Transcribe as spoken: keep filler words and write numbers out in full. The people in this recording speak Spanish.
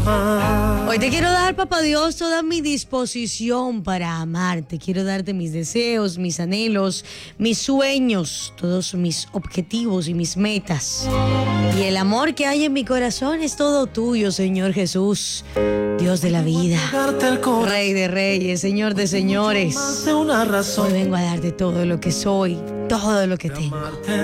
Hoy te quiero dar, papá Dios, toda mi disposición para amarte. Quiero darte mis deseos, mis anhelos, mis sueños, todos mis objetivos y mis metas. Y el amor que hay en mi corazón es todo tuyo, Señor Jesús, Dios de la vida, Rey de reyes, Señor de señores. Hoy vengo a darte todo lo que soy, todo lo que tengo.